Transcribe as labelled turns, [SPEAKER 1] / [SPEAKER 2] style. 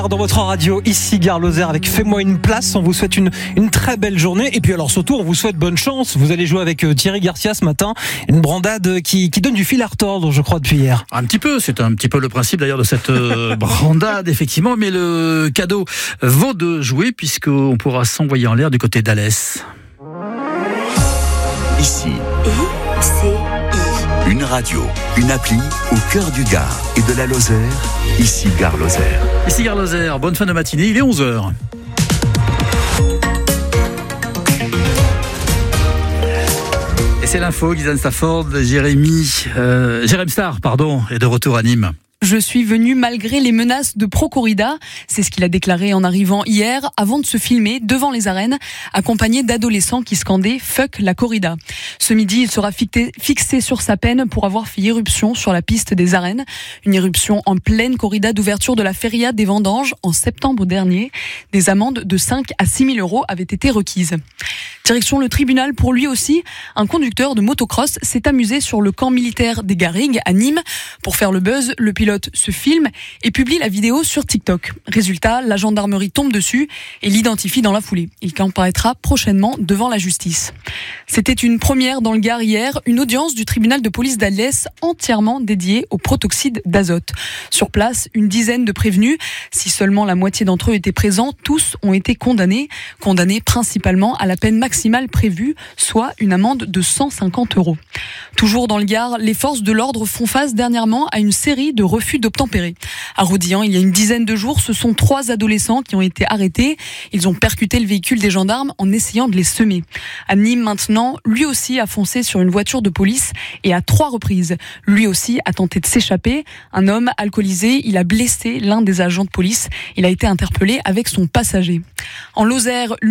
[SPEAKER 1] Dans votre radio, ici Gare Lozère avec Fais-moi une place. On vous souhaite une très belle journée. Et puis alors surtout, on vous souhaite bonne chance. Vous allez jouer avec Thierry Garcia ce matin. Une brandade qui donne du fil à retordre, je crois, depuis hier.
[SPEAKER 2] Un petit peu, c'est un petit peu le principe d'ailleurs de cette brandade, effectivement. Mais le cadeau vaut de jouer puisqu'on pourra s'envoyer en l'air du côté d'Alès.
[SPEAKER 3] Ici, une radio, une appli au cœur du Gard et de la Lozère. Ici Gare Lozère.
[SPEAKER 2] Ici Gare Lozère, bonne fin de matinée, il est 11h. Et c'est l'info, Guyane Stafford, Jérém Star, est de retour à Nîmes.
[SPEAKER 4] Je suis venu malgré les menaces de Pro-Corrida. C'est ce qu'il a déclaré en arrivant hier, avant de se filmer devant les arènes, accompagné d'adolescents qui scandaient « Fuck la corrida ». Ce midi, il sera fixé sur sa peine pour avoir fait irruption sur la piste des arènes. Une irruption en pleine corrida d'ouverture de la feria des vendanges en septembre dernier. Des amendes de 5 à 6 000 euros avaient été requises. Direction le tribunal pour lui aussi. Un conducteur de motocross s'est amusé sur le camp militaire des Garrigues à Nîmes. Pour faire le buzz, le pilote se filme et publie la vidéo sur TikTok. Résultat, la gendarmerie tombe dessus et l'identifie dans la foulée. Il comparaîtra prochainement devant la justice. C'était une première dans le Gard hier, une audience du tribunal de police d'Alès entièrement dédiée au protoxyde d'azote. Sur place, une dizaine de prévenus. Si seulement la moitié d'entre eux étaient présents, tous ont été condamnés principalement à la peine maximale prévue, soit une amende de 150 euros. Toujours dans le Gard, les forces de l'ordre font face dernièrement à une série de refus d'obtempérer. À Roudian, il y a une dizaine de jours, ce sont 3 adolescents qui ont été arrêtés. Ils ont percuté le véhicule des gendarmes en essayant de les semer. À Nîmes maintenant, lui aussi a foncé sur une voiture de police et à 3 reprises. Lui aussi a tenté de s'échapper. Un homme alcoolisé, il a blessé l'un des agents de police. Il a été interpellé avec son passager. En Lozère,